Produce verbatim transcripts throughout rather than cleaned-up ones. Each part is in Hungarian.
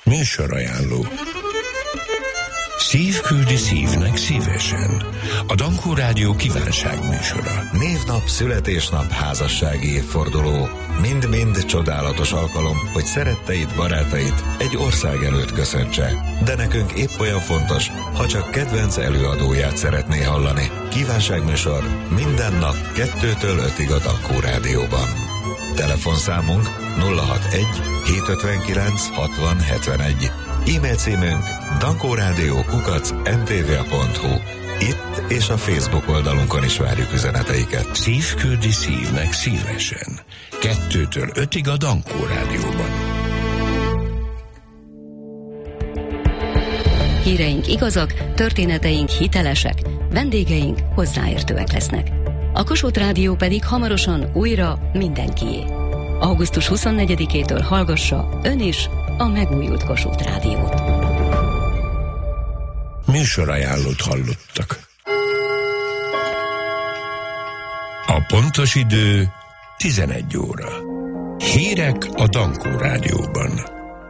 Műsorajánló. Szív küldi szívnek szívesen. A Dankó Rádió kívánságműsora. Névnap, születésnap, házassági évforduló. Mind-mind csodálatos alkalom, hogy szeretteid, barátait egy ország előtt köszöntse. De nekünk épp olyan fontos, ha csak kedvenc előadóját szeretné hallani. Kívánságműsor minden nap kettőtől ötig a Dankó Rádióban. Telefonszámunk nulla hatvanegy hétszázötvenkilenc hatvan hetvenegy. E-mail címünk dankórádió kukac em té vé pont hu. Itt és a Facebook oldalunkon is várjuk üzeneteiket. Szív küldi szívnek szívesen. Kettőtől ötig a Dankó Rádióban. Híreink igazak, történeteink hitelesek, vendégeink hozzáértőek lesznek. A Kossuth Rádió pedig hamarosan újra mindenkié. augusztus huszonnegyedikétől hallgassa ön is a megújult Kossuth Rádiót. Műsorajánlót hallottak. A pontos idő tizenegy óra. Hírek a Dankó Rádióban.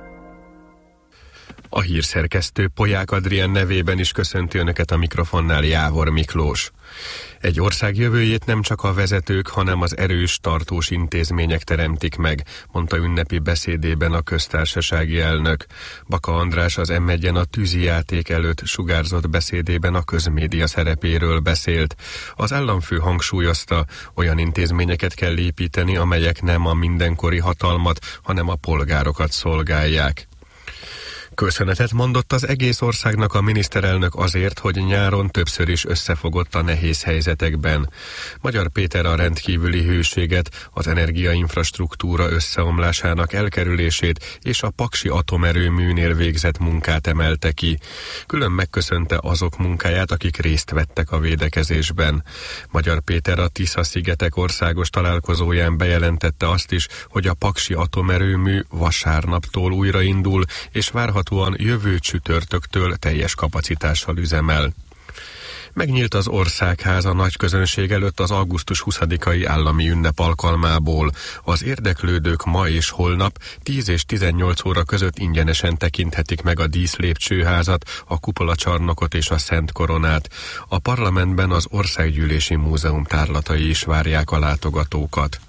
A hírszerkesztő Polyák Adrián nevében is köszönti önöket a mikrofonnál Jávor Miklós. Egy ország jövőjét nem csak a vezetők, hanem az erős, tartós intézmények teremtik meg, mondta ünnepi beszédében a köztársasági elnök. Baka András az em egyen a tűzijáték előtt sugárzott beszédében a közmédia szerepéről beszélt. Az államfő hangsúlyozta, olyan intézményeket kell építeni, amelyek nem a mindenkori hatalmat, hanem a polgárokat szolgálják. Köszönetet mondott az egész országnak a miniszterelnök azért, hogy nyáron többször is összefogott a nehéz helyzetekben. Magyar Péter a rendkívüli hőséget, az energiainfrastruktúra összeomlásának elkerülését és a paksi atomerőműnél végzett munkát emelte ki. Külön megköszönte azok munkáját, akik részt vettek a védekezésben. Magyar Péter a Tisza-szigetek országos találkozóján bejelentette azt is, hogy a paksi atomerőmű vasárnaptól újraindul, és várhatóan jövő csütörtöktől teljes kapacitással üzemel. Megnyílt az Országháza nagy közönség előtt az augusztus huszadikai állami ünnep alkalmából. Az érdeklődők ma és holnap tíz és tizennyolc óra között ingyenesen tekinthetik meg a díszlépcsőházat, a kupolacsarnokot és a Szent Koronát. A parlamentben az Országgyűlési Múzeum tárlatai is várják a látogatókat.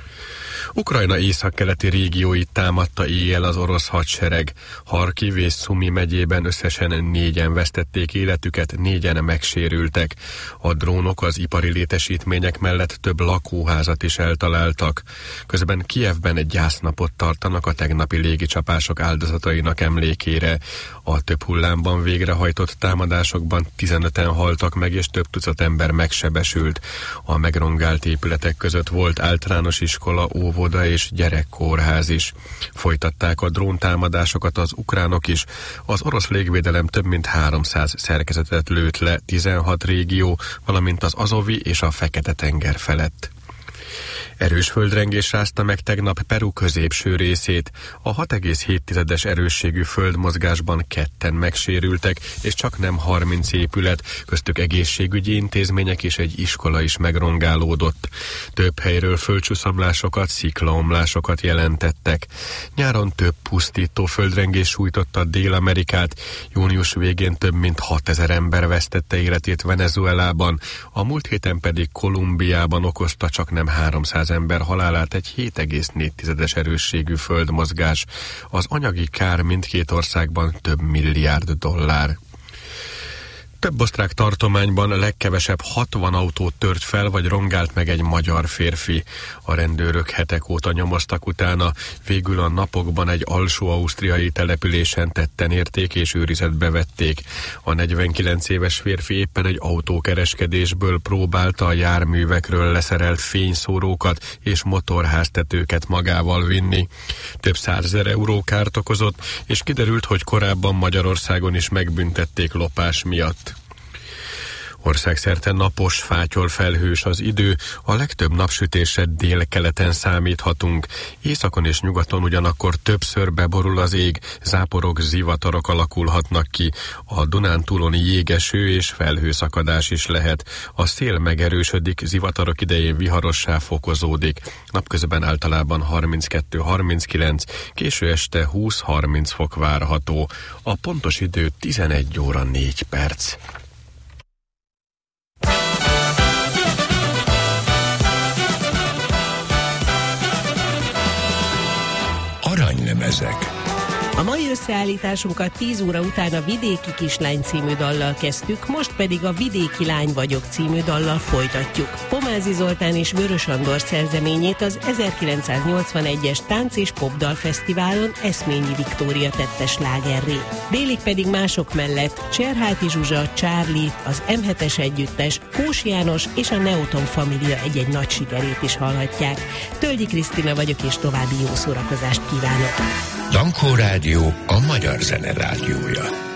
Ukrajna északkeleti régióit támadta éjjel az orosz hadsereg. Harkiv és Szumi megyében összesen négyen vesztették életüket, négyen megsérültek. A drónok az ipari létesítmények mellett több lakóházat is eltaláltak. Közben Kijevben egy gyásznapot tartanak a tegnapi légicsapások áldozatainak emlékére. A több hullámban végrehajtott támadásokban tizenöten haltak meg, és több tucat ember megsebesült. A megrongált épületek között volt általános iskola, óvoda és gyerekkórház is. Folytatták a dróntámadásokat az ukránok is. Az orosz légvédelem több mint háromszáz szerkezetet lőtt le tizenhat régió, valamint az Azovi és a Fekete-tenger felett. Erős földrengés rázta meg tegnap Peru középső részét. A hat egész hét erősségű földmozgásban ketten megsérültek, és csak nem harminc épület, köztük egészségügyi intézmények és egy iskola is megrongálódott. Több helyről földcsúszamlásokat, sziklaomlásokat jelentettek. Nyáron több pusztító földrengés sújtotta Dél-Amerikát. Június végén több mint hatezer ember vesztette életét Venezuelában, a múlt héten pedig Kolumbiában okozta csak nem háromszáz ember halálát egy hét egész négy erősségű földmozgás. Az anyagi kár mindkét országban több milliárd dollár. Több osztrák tartományban legkevesebb hatvan autót tört fel vagy rongált meg egy magyar férfi. A rendőrök hetek óta nyomoztak utána, végül a napokban egy alsó-ausztriai településen tetten érték és őrizetbe vették. A negyvenkilenc éves férfi éppen egy autókereskedésből próbálta a járművekről leszerelt fényszórókat és motorháztetőket magával vinni. Több százezer euró kárt okozott, és kiderült, hogy korábban Magyarországon is megbüntették lopás miatt. Országszerte napos, fátyol-felhős az idő, a legtöbb napsütésre délkeleten számíthatunk. Északon és nyugaton ugyanakkor többször beborul az ég, záporok, zivatarok alakulhatnak ki. A Dunántúlon jégeső és felhőszakadás is lehet. A szél megerősödik, zivatarok idején viharossá fokozódik. Napközben általában harminckettő harminckilenc, késő este húsz-harminc fok várható. A pontos idő tizenegy óra négy perc. Aranylemezek. A mai összeállításunkat tíz óra után a Vidéki Kislány című dallal kezdtük, most pedig a Vidéki Lány vagyok című dallal folytatjuk. Pomázi Zoltán és Vörös Andor szerzeményét az ezerkilencszáznyolcvanegyes Tánc és Popdal Fesztiválon Eszményi Viktória tette slágerré. Délig pedig mások mellett Cserháti Zsuzsa, Charlie, az em hetes együttes, Kós János és a Neoton Família egy-egy nagy sikerét is hallhatják. Tölgyi Krisztina vagyok, és további jó szórakozást kívánok! Dankó Rádió, a magyar zene rádiója.